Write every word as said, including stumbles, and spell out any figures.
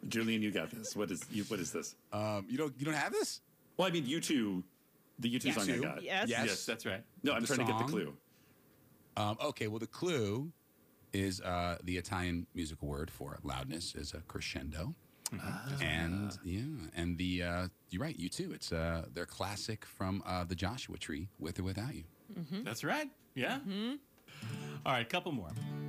Julian, you got this. What is you? What is this? Um, you don't you don't have this? Well, I mean, U two, the U two song I got. Yes. Yes. Yes, that's right. No, I'm The trying to get the song? clue. Um, okay, well, the clue is uh, the Italian musical word for loudness is a crescendo. Mm-hmm. And yeah, and the uh, you're right, you too. It's uh, their classic from uh, the Joshua Tree, With or Without You. That's right. Yeah. Mm-hmm. All right, couple more.